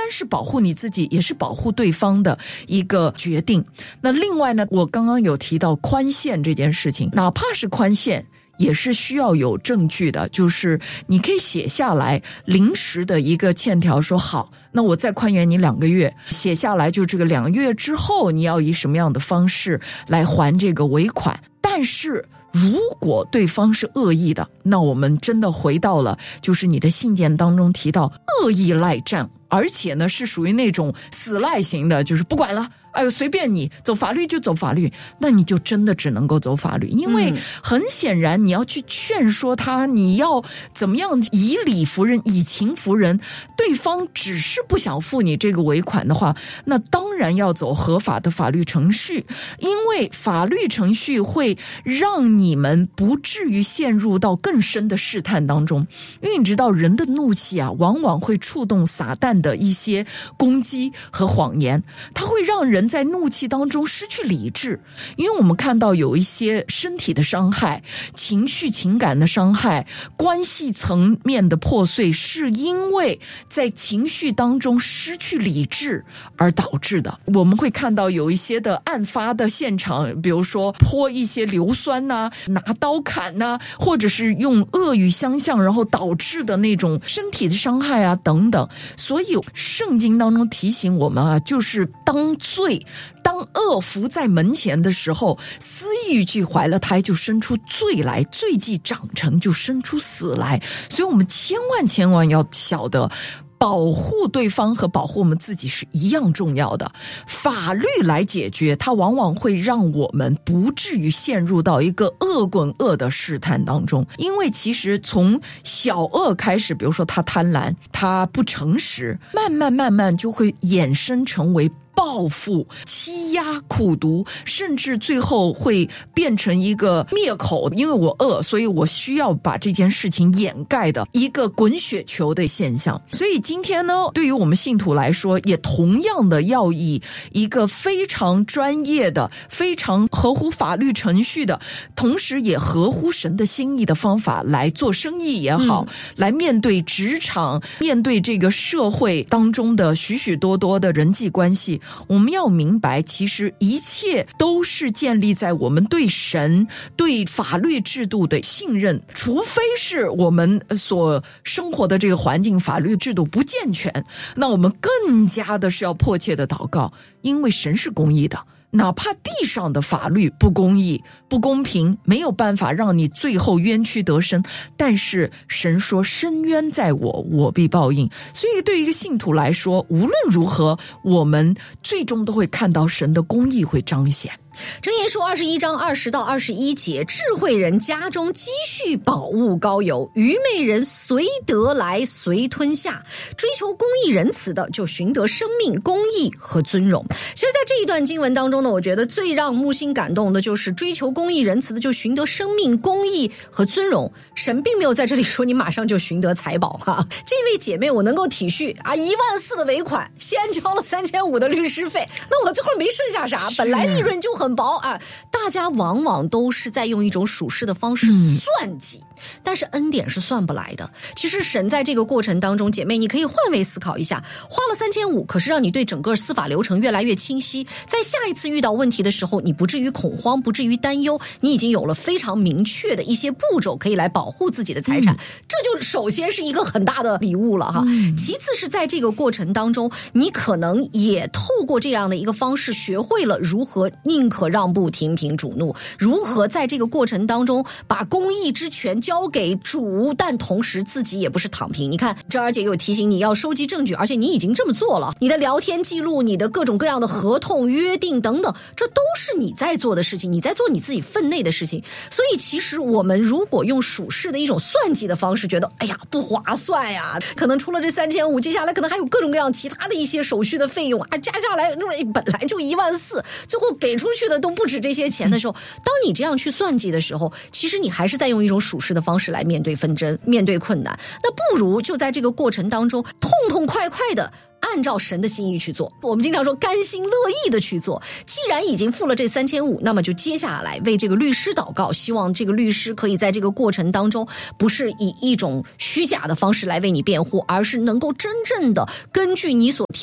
是保护你自己，也是保护对方的一个决定。那另外呢，我刚刚有提到宽限这件事情，哪怕是宽限也是需要有证据的，就是你可以写下来临时的一个欠条，说好，那我再宽限你2个月，写下来就这个2个月之后你要以什么样的方式来还这个尾款。但是如果对方是恶意的，那我们真的回到了就是你的信件当中提到恶意赖账，而且呢是属于那种死赖型的，就是不管了，哎呦随便你，走法律就走法律，那你就真的只能够走法律。因为很显然你要去劝说他，你要怎么样以理服人以情服人，对方只是不想付你这个尾款的话，那当然要走合法的法律程序，因为法律程序会让你们不至于陷入到更深的试探当中。因为你知道人的怒气啊，往往会触动撒旦的一些攻击和谎言，它会让人在怒气当中失去理智。因为我们看到有一些身体的伤害、情绪情感的伤害、关系层面的破碎，是因为在情绪当中失去理智而导致的。我们会看到有一些的案发的现场，比如说泼一些硫酸啊，拿刀砍啊，或者是用恶语相向，然后导致的那种身体的伤害啊等等。所以圣经当中提醒我们啊，就是当恶伏在门前的时候，私欲既怀了胎，就生出罪来，罪既长成，就生出死来。所以我们千万要晓得，保护对方和保护我们自己是一样重要的。法律来解决，它往往会让我们不至于陷入到一个恶滚恶的试探当中。因为其实从小恶开始，比如说他贪婪，他不诚实，慢慢就会衍生成为报复、欺压、苦毒，甚至最后会变成一个灭口，因为我恶，所以我需要把这件事情掩盖的一个滚雪球的现象。所以今天呢，对于我们信徒来说，也同样的要以一个非常专业的、非常合乎法律程序的，同时也合乎神的心意的方法来做生意也好，来面对职场，面对这个社会当中的许许多多的人际关系。我们要明白，其实一切都是建立在我们对神、对法律制度的信任，除非是我们所生活的这个环境法律制度不健全，那我们更加的是要迫切的祷告，因为神是公义的。哪怕地上的法律不公义、不公平，没有办法让你最后冤屈得生，但是神说深渊在我，我必报应。所以对于一个信徒来说，无论如何，我们最终都会看到神的公义会彰显。 箴言书21章20到21节，智慧人家中积蓄宝物高油，愚昧人随得来随吞下。追求公义仁慈的，就寻得生命、公义和尊荣。其实在这一段经文当中呢，我觉得最让木心感动的就是追求公义仁慈的，就寻得生命、公义和尊荣。神并没有在这里说你马上就寻得财宝哈。这位姐妹我能够体恤啊，14000的尾款，先交了3500的律师费，那我最后没剩下啥，本来利润就很薄啊。大家往往都是在用一种属实的方式算计，但是恩典是算不来的。其实神在这个过程当中，姐妹你可以换位思考一下，花了3500，可是让你对整个司法流程越来越清晰，在下一次遇到问题的时候，你不至于恐慌，不至于担忧，你已经有了非常明确的一些步骤可以来保护自己的财产，这就首先是一个很大的礼物了哈。其次是在这个过程当中，你可能也透过这样的一个方式学会了如何宁可让步听凭主怒，如何在这个过程当中把公义之权交给主，但同时自己也不是躺平。你看这儿姐有提醒你要收集证据，而且你已经这么做了，你的聊天记录、你的各种各样的合同、约定等等，这都是你在做的事情，你在做你自己分内的事情。所以其实我们如果用属世的一种算计的方式，觉得哎呀不划算呀，可能除了这3500，接下来可能还有各种各样其他的一些手续的费用啊，加下来本来就14000，最后给出去的都不止这些钱的时候，当你这样去算计的时候，其实你还是在用一种属实的方式来面对纷争，面对困难。那不如就在这个过程当中痛痛快快的按照神的心意去做。我们经常说甘心乐意的去做。既然已经付了这3500，那么就接下来为这个律师祷告，希望这个律师可以在这个过程当中不是以一种虚假的方式来为你辩护，而是能够真正的根据你所提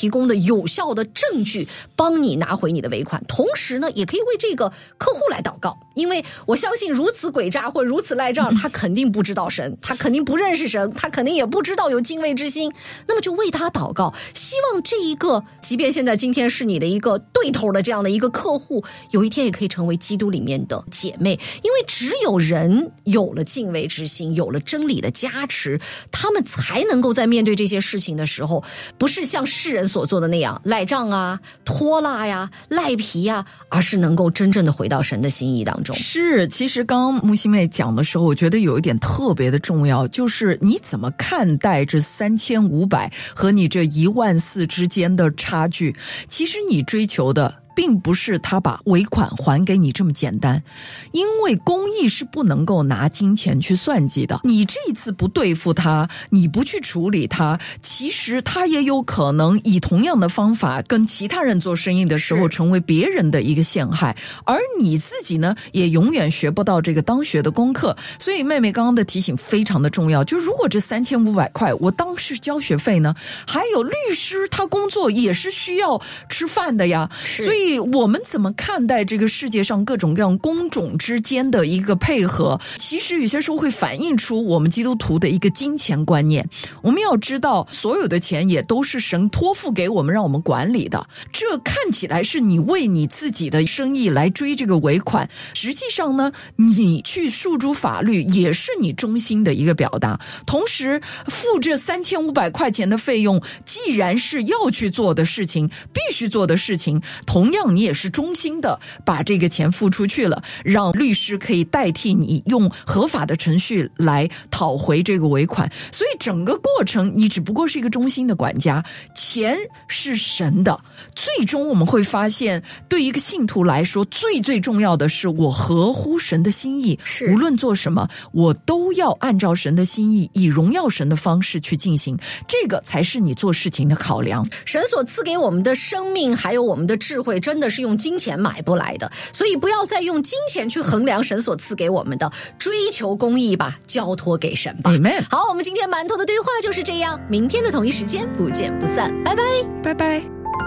提供的有效的证据，帮你拿回你的尾款。同时呢，也可以为这个客户来祷告，因为我相信如此诡诈或如此赖账，他肯定不知道神，他肯定不认识神，他肯定也不知道有敬畏之心。那么就为他祷告，希望这一个即便现在今天是你的一个对头的这样的一个客户，有一天也可以成为基督里面的姐妹。因为只有人有了敬畏之心，有了真理的加持，他们才能够在面对这些事情的时候，不是像世人所做的那样赖账啊、拖拉呀、赖皮呀，而是能够真正的回到神的心意当中。 是，其实刚刚木星妹讲的时候，我觉得有一点特别的重要，就是你怎么看待这3500和你这14000之间的差距。其实你追求的并不是他把尾款还给你这么简单，因为公义是不能够拿金钱去算计的。你这一次不对付他，你不去处理他，其实他也有可能以同样的方法跟其他人做生意的时候成为别人的一个陷害，而你自己呢也永远学不到这个当学的功课。所以妹妹刚刚的提醒非常的重要，就如果这3500块我当是交学费呢，还有律师他工作也是需要吃饭的呀，所以我们怎么看待这个世界上各种各样工种之间的一个配合，其实有些时候会反映出我们基督徒的一个金钱观念。我们要知道所有的钱也都是神托付给我们让我们管理的，这看起来是你为你自己的生意来追这个尾款，实际上呢你去诉诸法律也是你忠心的一个表达。同时付这3500块钱的费用，既然是要去做的事情，必须做的事情，同样你也是忠心的把这个钱付出去了，让律师可以代替你用合法的程序来讨回这个尾款。所以整个过程你只不过是一个忠心的管家，钱是神的。最终我们会发现，对一个信徒来说，最重要的是我合乎神的心意，无论做什么我都要按照神的心意，以荣耀神的方式去进行，这个才是你做事情的考量。 神所赐给我们的生命还有我们的智慧，真的是用金钱买不来的，所以不要再用金钱去衡量神所赐给我们的，追求公义吧，交托给神吧。 Amen。 好，我们今天馒头的对话就是这样，明天的同一时间不见不散，拜拜拜拜。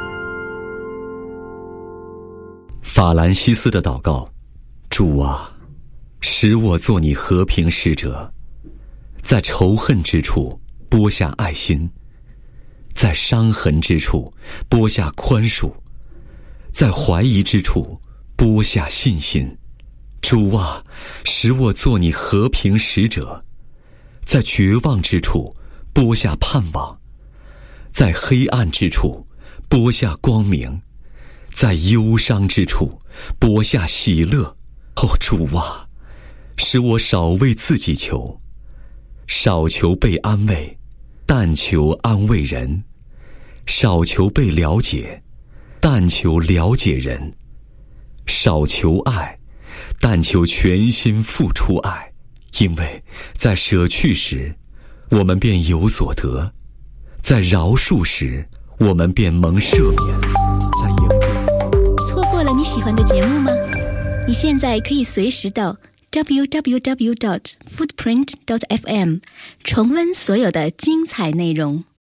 法兰西斯的祷告：主啊，使我做你和平使者，在仇恨之处播下爱心，在伤痕之处播下宽恕，在怀疑之处播下信心。主啊，使我做你和平使者，在绝望之处播下盼望，在黑暗之处播下光明，在忧伤之处播下喜乐。哦，主啊，使我少为自己求，少求被安慰，但求安慰人；少求被了解，但求了解人；少求爱，但求全心付出爱。因为在舍去时，我们便有所得；在饶恕时，我们便蒙赦免。在迎接死。 错过了你喜欢的节目吗？你现在可以随时到 www.footprint.fm 重温所有的精彩内容。